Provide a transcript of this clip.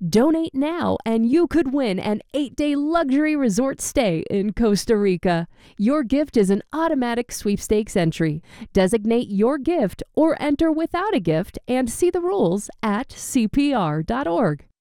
Donate now and you could win an 8-day luxury resort stay in Costa Rica. Your gift is an automatic sweepstakes entry. Designate your gift or enter without a gift and see the rules at CPR.org.